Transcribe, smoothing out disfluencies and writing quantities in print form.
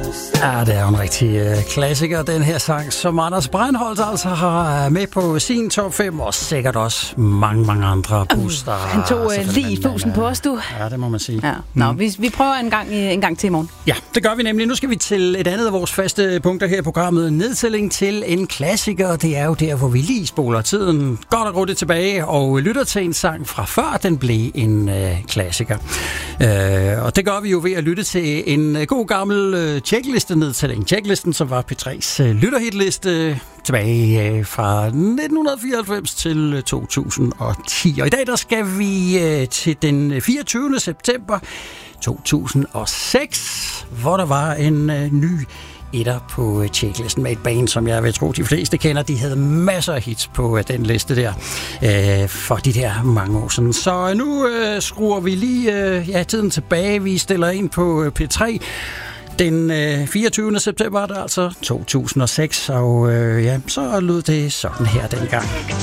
Ja, det er jo en rigtig klassiker, den her sang, som Anders Breinholt altså har med på sin top 5, og sikkert også mange andre booster. Han tog lige fusen på os, du. Ja, det må man sige. Ja. Nå, vi prøver en gang til i morgen. Ja, det gør vi nemlig. Nu skal vi til et andet af vores faste punkter her i programmet. Nedtælling til en klassiker. Det er jo der, hvor vi lige spoler tiden godt og ruttet tilbage og lytter til en sang fra før den blev en klassiker. Og det gør vi jo ved at lytte til en god gammel checkliste-nedtælling. Checklisten, som var P3's lytterhitliste tilbage fra 1994 til 2010. Og i dag der skal vi til den 24. september 2006, hvor der var en ny etter på checklisten med et band, som jeg vil tro, de fleste kender. De havde masser af hits på den liste der for de der mange år siden. Så nu skruer vi lige tiden tilbage. Vi stiller ind på P3. Den 24. september, der altså 2006, og så lød det sådan her dengang.